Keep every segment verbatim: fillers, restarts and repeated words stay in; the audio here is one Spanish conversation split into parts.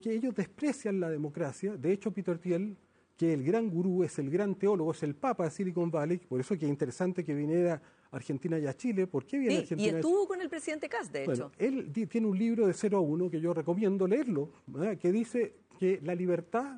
que ellos desprecian la democracia. De hecho, Peter Thiel, que el gran gurú, es el gran teólogo, es el papa de Silicon Valley, por eso que es interesante que viniera a Argentina y a Chile. ¿Por qué viene sí, a Argentina? Y estuvo con el presidente Kast, de bueno, hecho. Él tiene un libro de cero a uno que yo recomiendo leerlo, ¿verdad? Que dice que la libertad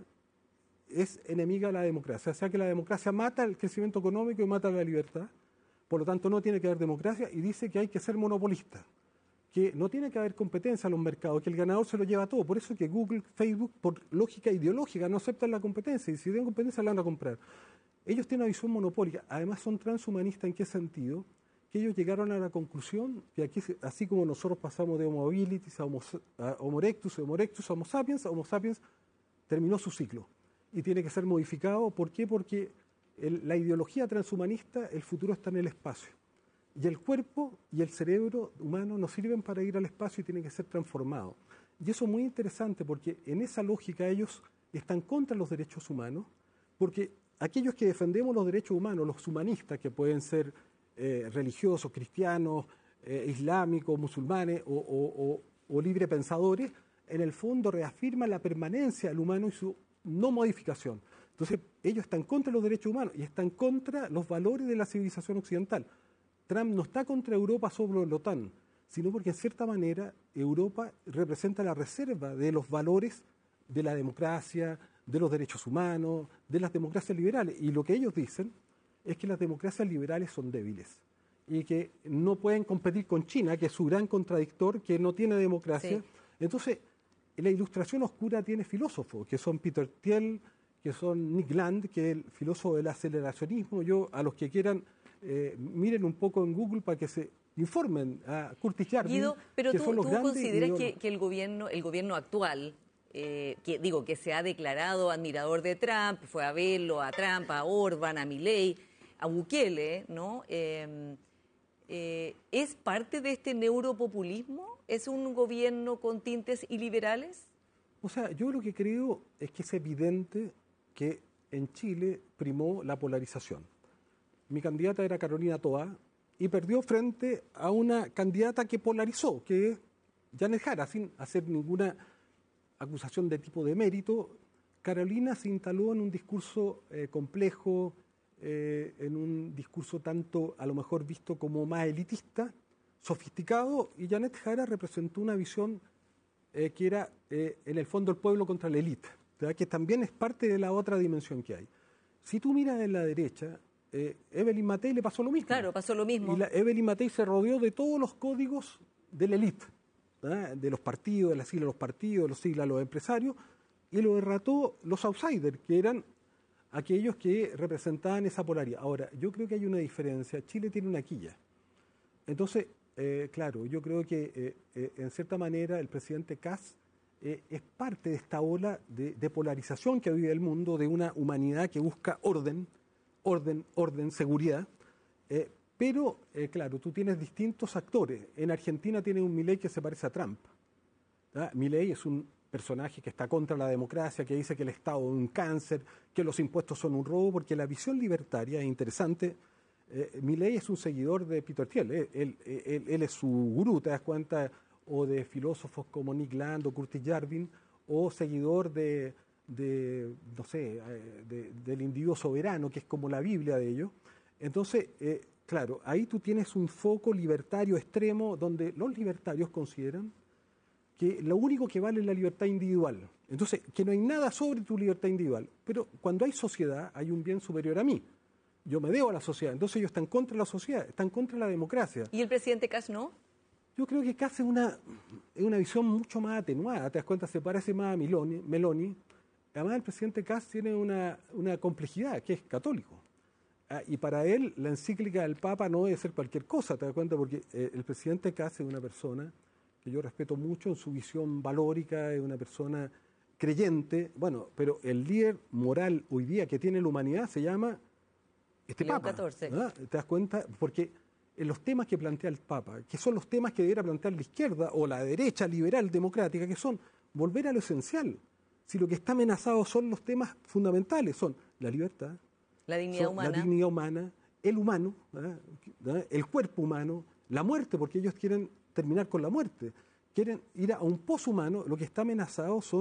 es enemiga de la democracia, o sea que la democracia mata el crecimiento económico y mata la libertad, por lo tanto no tiene que haber democracia, y dice que hay que ser monopolista, que no tiene que haber competencia en los mercados, que el ganador se lo lleva todo. Por eso que Google, Facebook, por lógica ideológica, no aceptan la competencia, y si tienen competencia la van a comprar. Ellos tienen una visión monopólica, además son transhumanistas. ¿En qué sentido? Que ellos llegaron a la conclusión que aquí, así como nosotros pasamos de Homo habilis a Homo, a Homo erectus, Homo erectus a Homo sapiens, Homo sapiens terminó su ciclo y tiene que ser modificado. ¿Por qué? Porque el, la ideología transhumanista, el futuro está en el espacio. Y el cuerpo y el cerebro humano no sirven para ir al espacio y tienen que ser transformados. Y eso es muy interesante porque en esa lógica ellos están contra los derechos humanos, porque aquellos que defendemos los derechos humanos, los humanistas, que pueden ser eh, religiosos, cristianos, eh, islámicos, musulmanes o, o, o, o librepensadores, en el fondo reafirman la permanencia del humano y su no modificación. Entonces ellos están contra los derechos humanos y están contra los valores de la civilización occidental. Trump no está contra Europa sobre la OTAN, sino porque en cierta manera Europa representa la reserva de los valores de la democracia, de los derechos humanos, de las democracias liberales. Y lo que ellos dicen es que las democracias liberales son débiles y que no pueden competir con China, que es su gran contradictor, que no tiene democracia. Sí. Entonces, la ilustración oscura tiene filósofos, que son Peter Thiel, que son Nick Land, que es el filósofo del aceleracionismo. Yo, a los que quieran, Eh, miren un poco en Google para que se informen a Curtis Jarvis. Guido, pero que tú, son los tú grandes consideras ideólogos. que, que el gobierno, el gobierno actual, eh, que digo que se ha declarado admirador de Trump, fue a verlo a Trump, a Orban, a Milei, a Bukele, ¿no? Eh, eh, ¿Es parte de este neuropopulismo? ¿Es un gobierno con tintes iliberales? O sea, yo lo que creo es que es evidente que en Chile primó la polarización. Mi candidata era Carolina Toá y perdió frente a una candidata que polarizó, que es Janet Jara, sin hacer ninguna acusación de tipo de mérito. Carolina se instaló en un discurso eh, complejo, eh, en un discurso tanto a lo mejor visto como más elitista, sofisticado, y Janet Jara representó una visión eh, que era eh, en el fondo el pueblo contra la élite, ¿verdad? Que también es parte de la otra dimensión que hay. Si tú miras en la derecha, Eh, Evelyn Matei le pasó lo mismo. Claro, pasó lo mismo. Y la, Evelyn Matei se rodeó de todos los códigos de la élite, ¿eh? De los partidos, de las siglas de los partidos, de los siglas de los empresarios, y lo derrató los outsiders, que eran aquellos que representaban esa polaridad. Ahora, yo creo que hay una diferencia. Chile tiene una quilla. Entonces, eh, claro, yo creo que eh, eh, en cierta manera el presidente Kast eh, es parte de esta ola de, de polarización que vive el mundo, de una humanidad que busca orden, orden, orden, seguridad, eh, pero, eh, claro, tú tienes distintos actores. En Argentina tienes un Milei que se parece a Trump. ¿Ah? Milei es un personaje que está contra la democracia, que dice que el Estado es un cáncer, que los impuestos son un robo, porque la visión libertaria es interesante. Eh, Milei es un seguidor de Peter Thiel, eh, él, él, él es su gurú, te das cuenta, o de filósofos como Nick Land o Curtis Jarvis, o seguidor de... de no sé, de, del individuo soberano, que es como la Biblia de ellos. Entonces, eh, claro, ahí tú tienes un foco libertario extremo donde los libertarios consideran que lo único que vale es la libertad individual. Entonces, que no hay nada sobre tu libertad individual. Pero cuando hay sociedad, hay un bien superior a mí. Yo me debo a la sociedad. Entonces ellos están contra la sociedad, están contra la democracia. ¿Y el presidente Kast no? Yo creo que Kast es una, es una visión mucho más atenuada. Te das cuenta, se parece más a Meloni, Meloni. Además, el presidente Kast tiene una, una complejidad, que es católico. Ah, y para él, la encíclica del Papa no debe ser cualquier cosa, te das cuenta, porque eh, el presidente Kast es una persona que yo respeto mucho en su visión valórica, es una persona creyente, bueno, pero el líder moral hoy día que tiene la humanidad se llama este León Papa. catorce. ¿Ah? ¿Te das cuenta? Porque en los temas que plantea el Papa, que son los temas que debiera plantear la izquierda o la derecha liberal democrática, que son volver a lo esencial. Si lo que está amenazado son los temas fundamentales, son la libertad, la dignidad humana, la dignidad humana, el humano, ¿verdad? El cuerpo humano, la muerte, porque ellos quieren terminar con la muerte, quieren ir a un poshumano. Lo que está amenazado son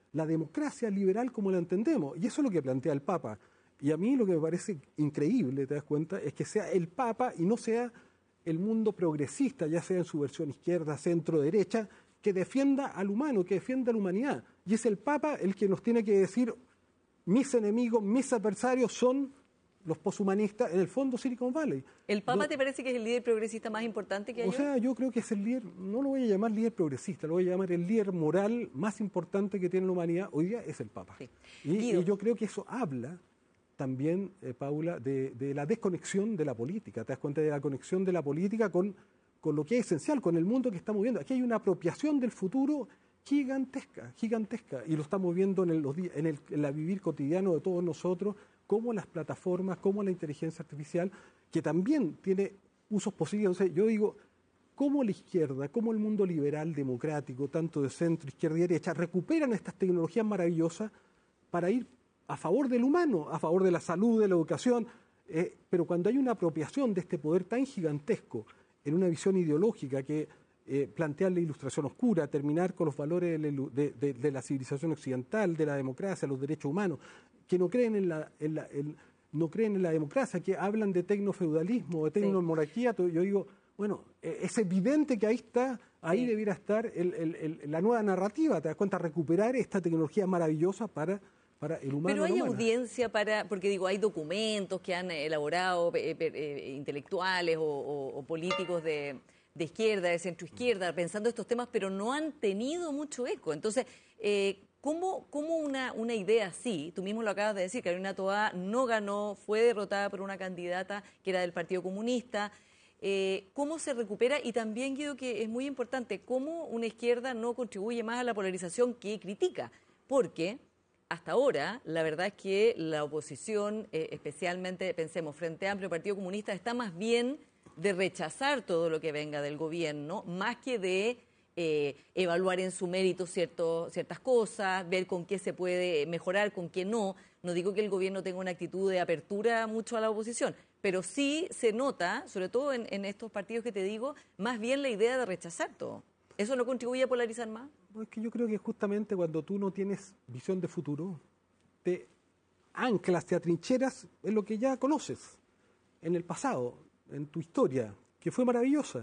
la democracia liberal como la entendemos. Y eso es lo que plantea el Papa. Y a mí lo que me parece increíble, te das cuenta, es que sea el Papa y no sea el mundo progresista, ya sea en su versión izquierda, centro, derecha, que defienda al humano, que defienda a la humanidad. Y es el Papa el que nos tiene que decir, mis enemigos, mis adversarios son los poshumanistas, en el fondo Silicon Valley. ¿El Papa yo, te parece que es el líder progresista más importante que hay O sea, hoy? yo creo que es el líder, no lo voy a llamar líder progresista, lo voy a llamar el líder moral más importante que tiene la humanidad hoy día, es el Papa. Sí. Y, y yo creo que eso habla también, eh, Paula, de, de la desconexión de la política. Te das cuenta de la conexión de la política con, con lo que es esencial, con el mundo que estamos viendo. Aquí hay una apropiación del futuro gigantesca, gigantesca, y lo estamos viendo en el, los días, en el en la vivir cotidiano de todos nosotros, como las plataformas, como la inteligencia artificial, que también tiene usos posibles. Entonces, yo digo, cómo la izquierda, cómo el mundo liberal, democrático, tanto de centro, izquierda y derecha, recuperan estas tecnologías maravillosas para ir a favor del humano, a favor de la salud, de la educación, eh, pero cuando hay una apropiación de este poder tan gigantesco en una visión ideológica que eh, plantea la ilustración oscura, terminar con los valores de, de, de, de la civilización occidental, de la democracia, los derechos humanos, que no creen en la, en la, en, no creen en la democracia, que hablan de tecnofeudalismo, de tecnomonarquía, sí. Yo digo, bueno, es evidente que ahí está, ahí sí. debiera estar el, el, el, la nueva narrativa, te das cuenta, recuperar esta tecnología maravillosa para, para el humano. Pero hay humana. audiencia para, porque digo, hay documentos que han elaborado eh, eh, intelectuales o, o, o políticos de, de izquierda, de centro izquierda, pensando estos temas, pero no han tenido mucho eco. Entonces, eh, ¿Cómo, cómo una, una idea así, tú mismo lo acabas de decir, Carolina Toá no ganó, fue derrotada por una candidata que era del Partido Comunista, eh, ¿cómo se recupera? Y también creo que es muy importante, ¿cómo una izquierda no contribuye más a la polarización que critica? Porque hasta ahora, la verdad es que la oposición, eh, especialmente, pensemos, Frente Amplio, Partido Comunista, está más bien de rechazar todo lo que venga del gobierno, más que de... Eh, evaluar en su mérito cierto, ciertas cosas, ver con qué se puede mejorar, con qué no. No digo que el gobierno tenga una actitud de apertura mucho a la oposición, pero sí se nota, sobre todo en, en estos partidos que te digo, más bien la idea de rechazar todo. ¿Eso no contribuye a polarizar más? No, es que yo creo que justamente cuando tú no tienes visión de futuro, te anclas, te atrincheras en lo que ya conoces, en el pasado, en tu historia, que fue maravillosa.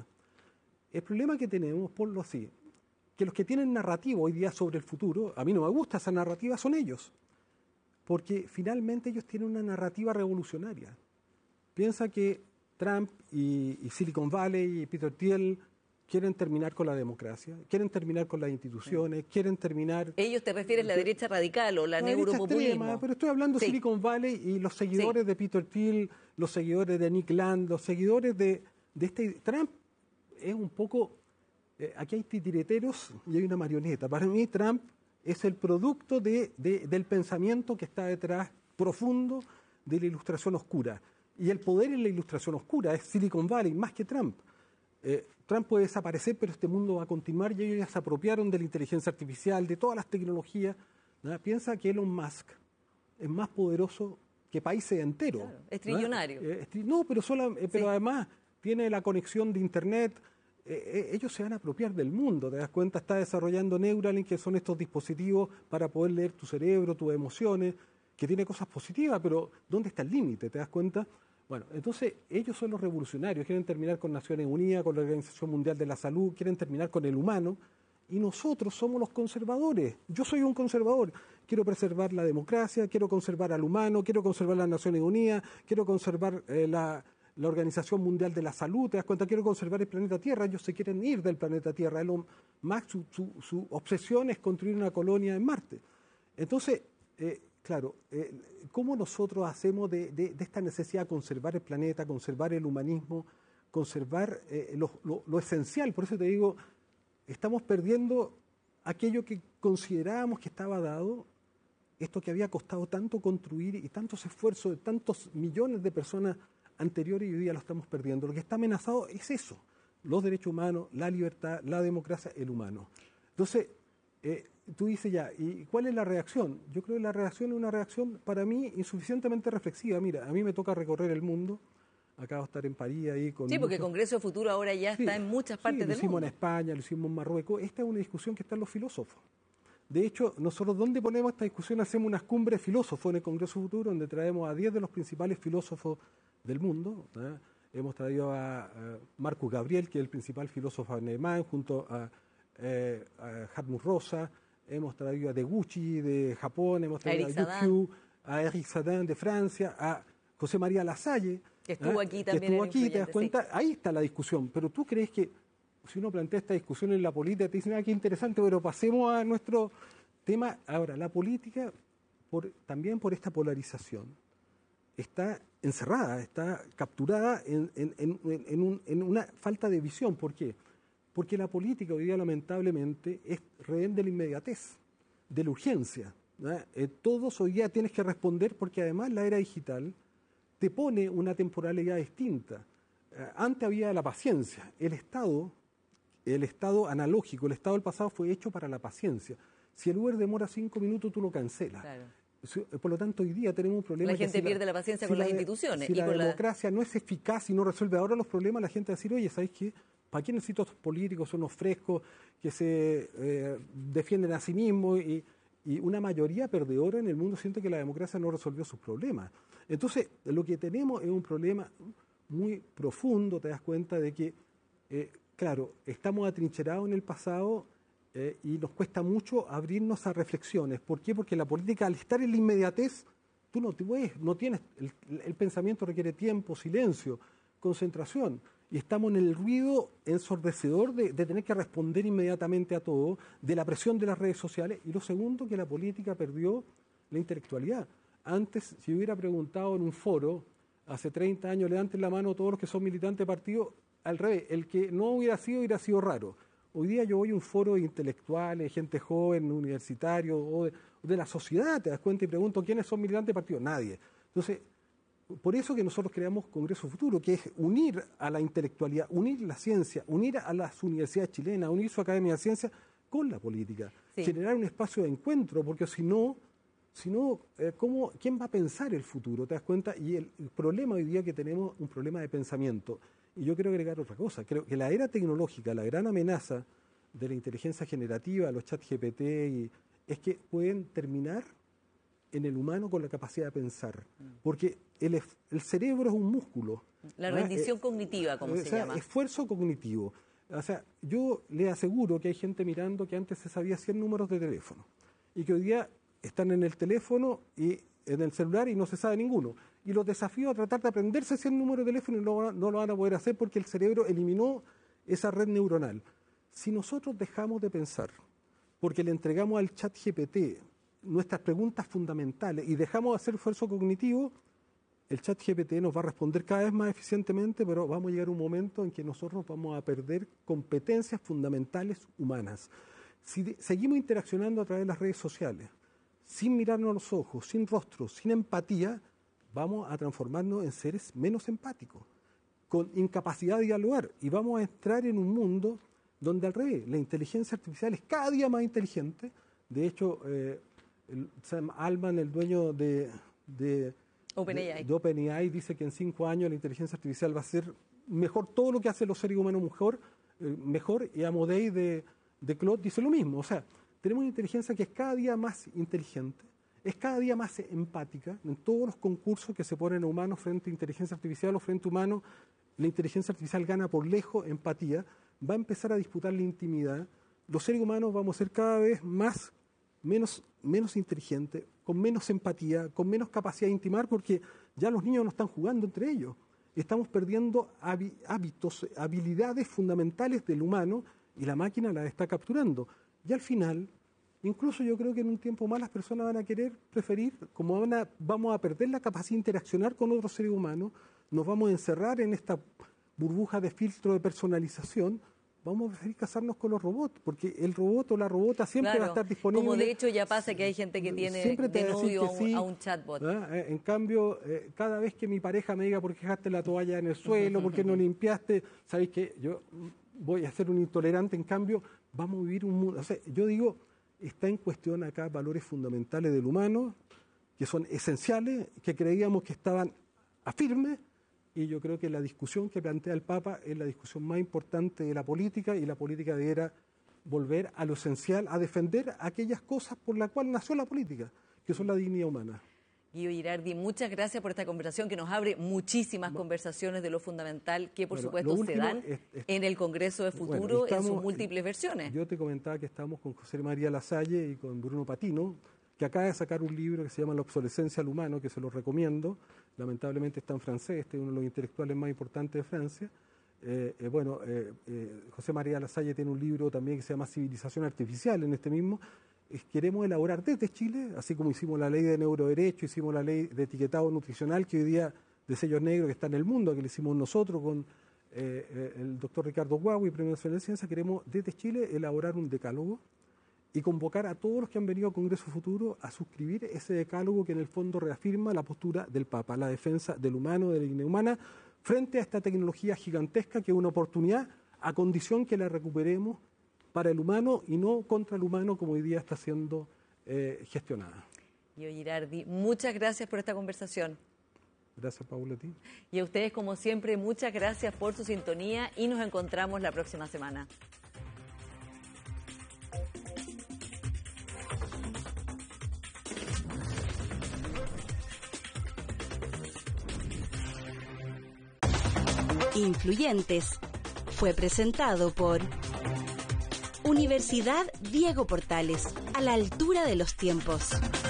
El problema que tenemos, ponlo así, que los que tienen narrativa hoy día sobre el futuro, a mí no me gusta esa narrativa, son ellos. Porque finalmente ellos tienen una narrativa revolucionaria. Piensa que Trump y, y Silicon Valley y Peter Thiel quieren terminar con la democracia, quieren terminar con las instituciones, sí. quieren terminar... Ellos te refieres a la derecha radical o la, la neuropopulismo. Extrema, pero estoy hablando de sí. Silicon Valley y los seguidores sí. de Peter Thiel, los seguidores de Nick Land, los seguidores de, de este... Trump es un poco, eh, aquí hay titireteros y hay una marioneta. Para mí Trump es el producto de, de, del pensamiento que está detrás profundo de la ilustración oscura. Y el poder en la ilustración oscura es Silicon Valley, más que Trump. Eh, Trump puede desaparecer, pero este mundo va a continuar y ellos ya se apropiaron de la inteligencia artificial, de todas las tecnologías. ¿No? Piensa que Elon Musk es más poderoso que países enteros. Claro, es trillonario. ¿No? Eh, no, pero, solo, eh, pero sí. además... tiene la conexión de Internet, eh, ellos se van a apropiar del mundo, te das cuenta, está desarrollando Neuralink, que son estos dispositivos para poder leer tu cerebro, tus emociones, que tiene cosas positivas, pero ¿dónde está el límite? ¿Te das cuenta? Bueno, entonces ellos son los revolucionarios, quieren terminar con Naciones Unidas, con la Organización Mundial de la Salud, quieren terminar con el humano, y nosotros somos los conservadores. Yo soy un conservador, quiero preservar la democracia, quiero conservar al humano, quiero conservar las Naciones Unidas, quiero conservar eh, la... la Organización Mundial de la Salud, te das cuenta, quiero conservar el planeta Tierra, ellos se quieren ir del planeta Tierra, Elon Musk, su, su, su obsesión es construir una colonia en Marte. Entonces, eh, claro, eh, ¿cómo nosotros hacemos de, de, de esta necesidad de conservar el planeta, conservar el humanismo, conservar eh, lo, lo, lo esencial? Por eso te digo, estamos perdiendo aquello que considerábamos que estaba dado, esto que había costado tanto construir y tantos esfuerzos de tantos millones de personas anteriores y hoy día lo estamos perdiendo. Lo que está amenazado es eso, los derechos humanos, la libertad, la democracia, el humano. Entonces, eh, tú dices ya, ¿y cuál es la reacción? Yo creo que la reacción es una reacción para mí insuficientemente reflexiva. Mira, a mí me toca recorrer el mundo, acabo de estar en París ahí con... Sí, porque el muchos... Congreso Futuro ahora ya sí, está en muchas partes sí, del mundo. lo hicimos en España, lo hicimos en Marruecos. Esta es una discusión que está en los filósofos. De hecho, nosotros, ¿dónde ponemos esta discusión? Hacemos unas cumbres de filósofos en el Congreso Futuro, donde traemos a diez de los principales filósofos del mundo. ¿eh? Hemos traído a, a Marcus Gabriel, que es el principal filósofo alemán, junto a, eh, a Hartmut Rosa. Hemos traído a Deguchi de Japón, hemos traído Eric a Yu Q, a Eric Sadin de Francia, a José María Lasalle, que estuvo ¿eh? aquí que también. Estuvo aquí, ¿te das sí. cuenta? Ahí está la discusión. Pero tú crees que si uno plantea esta discusión en la política, te dicen, ah, qué interesante, pero pasemos a nuestro tema. Ahora, la política, por, también por esta polarización, está encerrada, está capturada en, en, en, en, un, en una falta de visión. ¿Por qué? Porque la política hoy día, lamentablemente, es rehén de la inmediatez, de la urgencia. Eh, todos hoy día tienes que responder, porque además la era digital te pone una temporalidad distinta. Eh, antes había la paciencia. El Estado, el Estado analógico, el Estado del pasado fue hecho para la paciencia. Si el Uber demora cinco minutos, tú lo cancelas. Claro. Por lo tanto, hoy día tenemos un problema. La gente si pierde la, la paciencia si con la, las instituciones. Si y la con democracia la... no es eficaz y no resuelve ahora los problemas, la gente va a decir, oye, ¿sabéis qué? ¿Para qué necesito a estos políticos? Son unos frescos que se eh, defienden a sí mismos y, y una mayoría perdedora en el mundo siente que la democracia no resolvió sus problemas. Entonces, lo que tenemos es un problema muy profundo, te das cuenta de que, eh, claro, estamos atrincherados en el pasado eh, y nos cuesta mucho abrirnos a reflexiones. ¿Por qué? Porque la política, al estar en la inmediatez, tú no te ves, no tienes, el, el pensamiento requiere tiempo, silencio, concentración. Y estamos en el ruido ensordecedor de, de tener que responder inmediatamente a todo, de la presión de las redes sociales. Y lo segundo, que la política perdió la intelectualidad. Antes, si hubiera preguntado en un foro, hace treinta años, levanten la mano todos los que son militantes de partido, al revés, el que no hubiera sido, hubiera sido raro. Hoy día yo voy a un foro de intelectuales, gente joven, universitario, o de, o de la sociedad, te das cuenta y pregunto, ¿quiénes son militantes de partido? Nadie. Entonces, por eso que nosotros creamos Congreso Futuro, que es unir a la intelectualidad, unir la ciencia, unir a las universidades chilenas, unir su academia de ciencia con la política, sí. Generar un espacio de encuentro, porque si no, si no eh, ¿cómo, ¿quién va a pensar el futuro? ¿Te das cuenta? Y el, el problema hoy día que tenemos un problema de pensamiento. Y yo quiero agregar otra cosa. Creo que la era tecnológica, la gran amenaza de la inteligencia generativa, los chat G P T, y, es que pueden terminar en el humano con la capacidad de pensar. Porque el, el cerebro es un músculo. La rendición eh, cognitiva, como eh, se o sea, llama. Esfuerzo cognitivo. O sea, yo le aseguro que hay gente mirando que antes se sabía cien números de teléfono y que hoy día están en el teléfono y en el celular y no se sabe ninguno. Y los desafío a tratar de aprenderse cien números de teléfono y no, no lo van a poder hacer porque el cerebro eliminó esa red neuronal. Si nosotros dejamos de pensar porque le entregamos al chat G P T nuestras preguntas fundamentales y dejamos de hacer esfuerzo cognitivo, el chat G P T nos va a responder cada vez más eficientemente, pero vamos a llegar a un momento en que nosotros vamos a perder competencias fundamentales humanas. Si de, seguimos interaccionando a través de las redes sociales, sin mirarnos a los ojos, sin rostros, sin empatía, vamos a transformarnos en seres menos empáticos, con incapacidad de dialogar, y vamos a entrar en un mundo donde al revés, la inteligencia artificial es cada día más inteligente. De hecho, eh, el Sam Altman, el dueño de, de, OpenAI. de, de OpenAI, dice que en cinco años la inteligencia artificial va a ser mejor todo lo que hacen los seres humanos mejor, eh, mejor y Amodei de, de Claude dice lo mismo. O sea, tenemos una inteligencia que es cada día más inteligente, es cada día más empática. En todos los concursos que se ponen a humanos frente a inteligencia artificial o frente a humanos, la inteligencia artificial gana por lejos empatía, va a empezar a disputar la intimidad. Los seres humanos vamos a ser cada vez más menos, menos inteligentes, con menos empatía, con menos capacidad de intimar, porque ya los niños no están jugando entre ellos. Estamos perdiendo hábitos, habilidades fundamentales del humano y la máquina las está capturando. Y al final, incluso yo creo que en un tiempo más las personas van a querer preferir, como van a, vamos a perder la capacidad de interaccionar con otros seres humanos, nos vamos a encerrar en esta burbuja de filtro de personalización, vamos a preferir casarnos con los robots, porque el robot o la robota siempre claro, va a estar disponible. Como de hecho ya pasa que hay gente que tiene de novio a un, sí, a un chatbot. ¿Ah? En cambio, eh, cada vez que mi pareja me diga por qué dejaste la toalla en el suelo, por qué no limpiaste, ¿sabéis qué? Yo voy a ser un intolerante, en cambio, vamos a vivir un mundo. O sea, yo digo, está en cuestión acá valores fundamentales del humano, que son esenciales, que creíamos que estaban a firme. Y yo creo que la discusión que plantea el Papa es la discusión más importante de la política, y la política debiera volver a lo esencial, a defender aquellas cosas por las cuales nació la política, que son la dignidad humana. Guido Girardi, muchas gracias por esta conversación que nos abre muchísimas bueno, conversaciones de lo fundamental que por bueno, supuesto último, se dan es, es, en el Congreso de Futuro bueno, estamos, en sus múltiples versiones. Yo te comentaba que estamos con José María Lasalle y con Bruno Patino, que acaba de sacar un libro que se llama La obsolescencia al humano, que se lo recomiendo. Lamentablemente está en francés, este es uno de los intelectuales más importantes de Francia. Eh, eh, bueno, eh, eh, José María Lasalle tiene un libro también que se llama Civilización Artificial en este mismo. Eh, queremos elaborar desde Chile, así como hicimos la ley de neuroderecho, hicimos la ley de etiquetado nutricional, que hoy día de sellos negros que está en el mundo, que le hicimos nosotros con eh, eh, el doctor Ricardo Guagui, Premio Nacional de Ciencia. Queremos desde Chile elaborar un decálogo y convocar a todos los que han venido a Congreso Futuro a suscribir ese decálogo que en el fondo reafirma la postura del Papa, la defensa del humano, de la dignidad humana, frente a esta tecnología gigantesca que es una oportunidad a condición que la recuperemos para el humano y no contra el humano como hoy día está siendo eh, gestionada. Guido Girardi, muchas gracias por esta conversación. Gracias, Paula, a ti. Y a ustedes, como siempre, muchas gracias por su sintonía y nos encontramos la próxima semana. Influyentes fue presentado por Universidad Diego Portales, a la altura de los tiempos.